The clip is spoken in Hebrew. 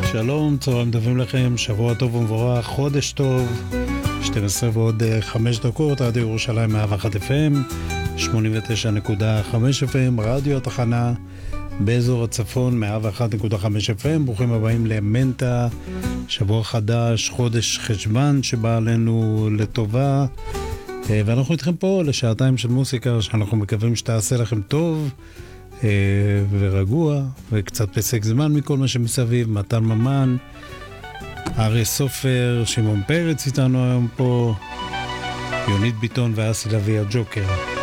שלום, צהריים טובים לכם, שבוע טוב ומבורך, חודש טוב, 12 ועוד 5 דקות, רדיו ירושלים 101 FM, 89.5 FM, רדיו התחנה באזור הצפון 101.5 FM, ברוכים הבאים למנטה, שבוע חדש, חודש חשבן שבא עלינו לטובה, ואנחנו איתכם פה לשעתיים של מוסיקה שאנחנו מקווים שתעשה לכם טוב ורגוע וקצת פסק זמן מכל מה שמסביב. מתן ממן, ארי סופר, שמעון פרץ איתנו היום פה, יונית ביטון ואסי לוי הג'וקר.